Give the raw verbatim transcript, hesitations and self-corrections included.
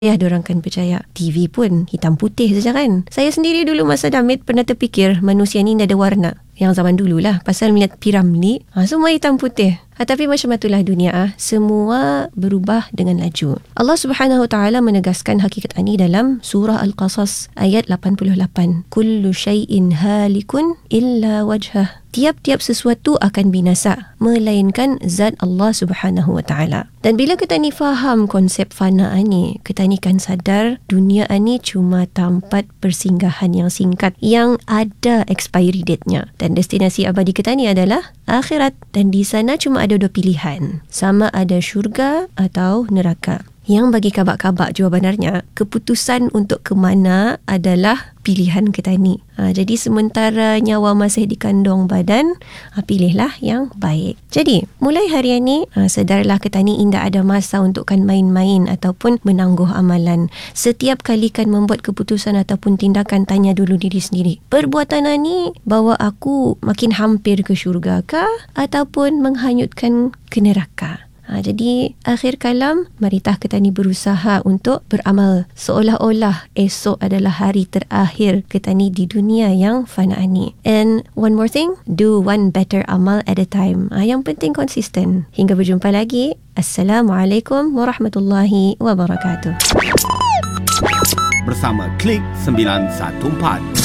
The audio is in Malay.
Ya, diorang kan percaya T V pun hitam putih saja kan. Saya sendiri dulu masa damit pernah terfikir manusia ni ada warna. Yang zaman dululah, pasal melihat piramid, ha, semua hitam putih. Ha, tapi macam itulah dunia, ah, semua berubah dengan laju. Allah Subhanahu Wa Taala menegaskan hakikat ini dalam surah Al-Qasas ayat lapan puluh lapan. Kullu syai'in halikun illa wajhah. Tiap-tiap sesuatu akan binasa melainkan zat Allah Subhanahu Wa Taala. Dan bila kita ni faham konsep fana ni, kita ni kan sadar dunia ni cuma tempat persinggahan yang singkat yang ada expiry date-nya. Dan destinasi abadi kita ni adalah akhirat, dan di sana cuma ada dua pilihan, sama ada syurga atau neraka. Yang bagi kabak-kabak jua benarnya, keputusan untuk ke mana adalah pilihan kita ni. Ha, jadi sementara nyawa masih dikandung badan, ha, pilihlah yang baik. Jadi, mulai hari ini, ha, sedarlah kita ni indah ada masa untuk kan main-main ataupun menangguh amalan. Setiap kali kan membuat keputusan ataupun tindakan, tanya dulu diri sendiri. Perbuatan ni bawa aku makin hampir ke syurga kah ataupun menghanyutkan ke neraka? Ha, jadi akhir kalam, maritah kita ni berusaha untuk beramal seolah-olah esok adalah hari terakhir kita ni di dunia yang fana ni. And one more thing, do one better amal at a time. Ha, yang penting konsisten. Hingga berjumpa lagi. Assalamualaikum warahmatullahi wabarakatuh. Bersama Klik sembilan satu empat.